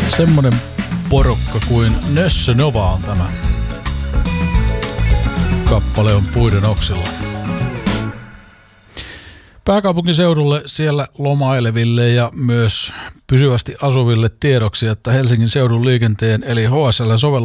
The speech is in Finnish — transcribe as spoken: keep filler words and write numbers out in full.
Semmonen porukka kuin Nössö Nova on tämä. Kappale on Puiden oksilla. Pääkaupunkiseudulle siellä lomaileville ja myös pysyvästi asuville tiedoksi, että Helsingin seudun liikenteen eli H S L-sovellus